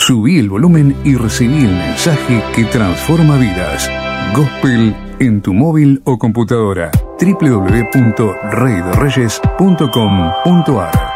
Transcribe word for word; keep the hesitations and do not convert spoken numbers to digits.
Subí el volumen y recibí el mensaje que transforma vidas. Gospel en tu móvil o computadora. doble u doble u doble u punto rey de reyes punto com punto a r